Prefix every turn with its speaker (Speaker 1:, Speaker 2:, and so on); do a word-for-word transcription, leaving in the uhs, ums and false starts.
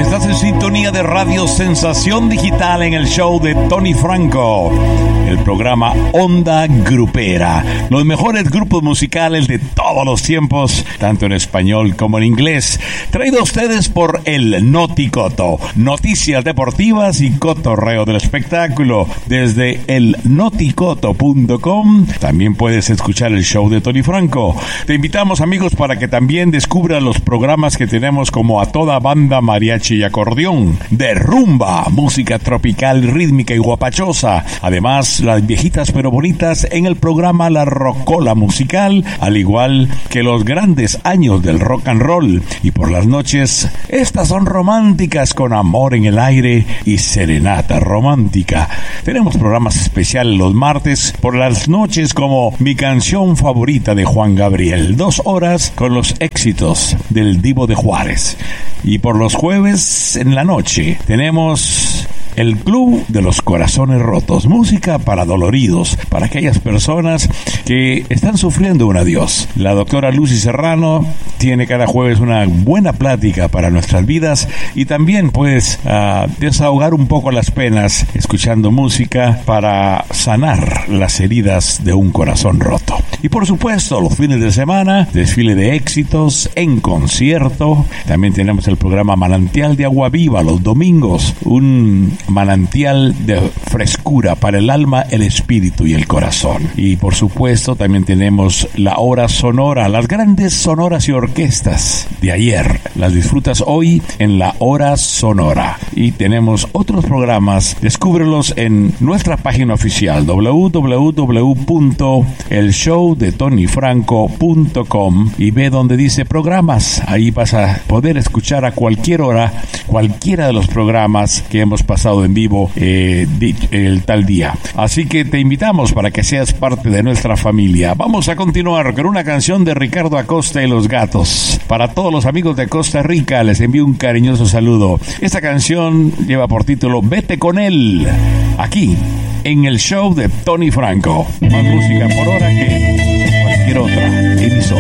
Speaker 1: Estás en sintonía de Radio Sensación Digital en el show de Tony Franco, el programa Onda Grupera. Los mejores grupos musicales de todos los tiempos, tanto en español como en inglés. Traído a ustedes por el Noticoto. Noticias deportivas y cotorreo del espectáculo. Desde el noticoto punto com también puedes escuchar el show de Tony Franco. Te invitamos, amigos, para que también descubras los programas que tenemos como A Toda Banda, Mariachi y Acordeón, de rumba, música tropical, rítmica y guapachosa. Además, las viejitas pero bonitas en el programa La Rocola Musical, al igual que los grandes años del rock and roll. Y por las noches, estas son románticas con Amor en el Aire y Serenata Romántica. Tenemos programas especiales los martes por las noches como Mi Canción Favorita de Juan Gabriel, dos horas con los éxitos del Divo de Juárez. Y por los jueves en la noche tenemos el Club de los Corazones Rotos, música para doloridos, para aquellas personas que están sufriendo un adiós. La doctora Lucy Serrano tiene cada jueves una buena plática para nuestras vidas y también puedes uh, desahogar un poco las penas escuchando música para sanar las heridas de un corazón roto. Y por supuesto, los fines de semana, desfile de éxitos en concierto. También tenemos el programa Manantial de Agua Viva los domingos, un manantial de frescura para el alma, el espíritu y el corazón. Y por supuesto también tenemos la hora sonora, las grandes sonoras y orquestas de ayer. Las disfrutas hoy en la hora sonora. Y tenemos otros programas, descúbrelos en nuestra página oficial doble u doble u doble u punto el show de tony franco punto com y ve donde dice programas. Ahí vas a poder escuchar a cualquier hora cualquiera de los programas que hemos pasado en vivo eh, el tal día. Así que te invitamos para que seas parte de nuestra familia. Vamos a continuar con una canción de Ricardo Acosta y los Gatos. Para todos los amigos de Costa Rica les envío un cariñoso saludo. Esta canción lleva por título Vete con él, aquí en el show de Tony Franco. Más música por hora que cualquier otra emisora.